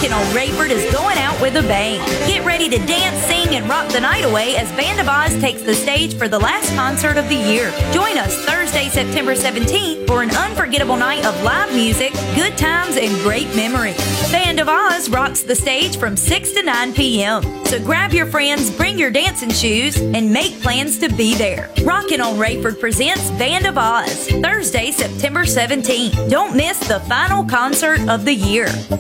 Rockin' on Rayford is going out with a bang. Get ready to dance, sing, and rock the night away as Band of Oz takes the stage for the last concert of the year. Join us Thursday, September 17th for an unforgettable night of live music, good times, and great memories. Band of Oz rocks the stage from 6 to 9 p.m. So grab your friends, bring your dancing shoes, and make plans to be there. Rockin' on Rayford presents Band of Oz, Thursday, September 17th. Don't miss the final concert of the year.